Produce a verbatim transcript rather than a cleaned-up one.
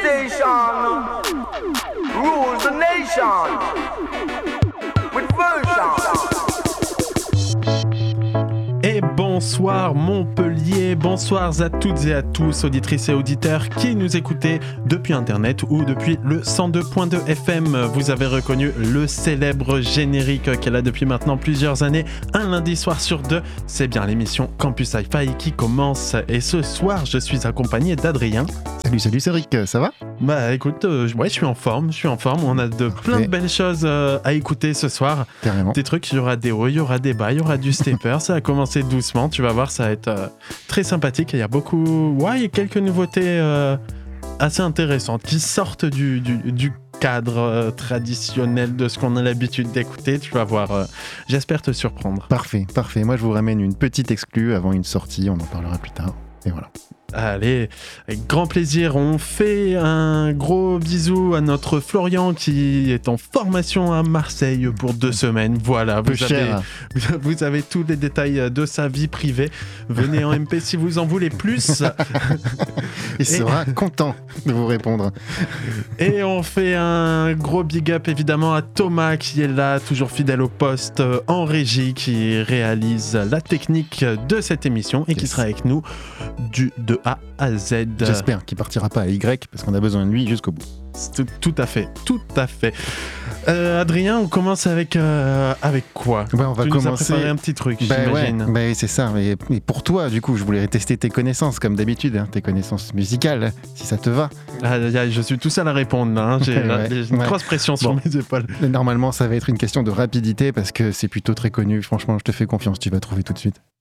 station rules the nation with version. Et bonsoir Montpellier, bonsoir à toutes et à tous, auditrices et auditeurs qui nous écoutez depuis Internet ou depuis le cent deux point deux F M. Vous avez reconnu le célèbre générique qu'elle a depuis maintenant plusieurs années, un lundi soir sur deux. C'est bien l'émission Campus Hi-Fi qui commence. Et ce soir, je suis accompagné d'Adrien. Salut, salut, c'est Rick, ça va ? Bah écoute, euh, ouais, je suis en forme, je suis en forme. On a de plein de belles choses euh, à écouter ce soir. Carrément. Des trucs, il y aura des hauts, il y aura des bas, il y aura du stepper. Ça a commencé doucement, tu vas voir, ça va être euh, très sympathique. Il y a beaucoup, ouais, il y a quelques nouveautés euh, assez intéressantes qui sortent du, du, du cadre euh, traditionnel de ce qu'on a l'habitude d'écouter. Tu vas voir, euh, j'espère te surprendre. Parfait, parfait. Moi, je vous ramène une petite exclue avant une sortie. On en parlera plus tard. Et voilà. Allez, avec grand plaisir, on fait un gros bisou à notre Florian qui est en formation à Marseille pour deux semaines. Voilà, vous avez, vous avez tous les détails de sa vie privée. Venez en M P si vous en voulez plus. Il sera et... content de vous répondre. Et on fait un gros big up évidemment à Thomas qui est là, toujours fidèle au poste en régie, qui réalise la technique de cette émission et yes. qui sera avec nous du, de A à Z. J'espère qu'il partira pas à Y parce qu'on a besoin de lui jusqu'au bout. Tout, tout à fait, tout à fait. Euh, Adrien, on commence avec euh, avec quoi ? Ouais, on va tu commencer. nous as préparé un petit truc, bah j'imagine. Ouais, bah c'est ça. Et, et pour toi, du coup, je voulais tester tes connaissances comme d'habitude, hein, tes connaissances musicales, si ça te va. Ah, je suis tout seul à répondre. Hein. J'ai, ouais, j'ai une ouais. grosse pression sur bon. mes épaules. Normalement, ça va être une question de rapidité parce que c'est plutôt très connu. Franchement, je te fais confiance, tu vas trouver tout de suite.